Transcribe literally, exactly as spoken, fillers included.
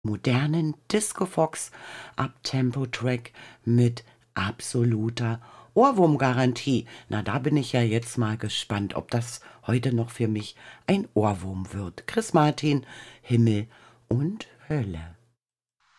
modernen Disco-Fox Up-Tempo-Track mit absoluter Ohrwurmgarantie. Na, da bin ich ja jetzt mal gespannt, ob das heute noch für mich ein Ohrwurm wird. Chris Martin, Himmel und Hölle.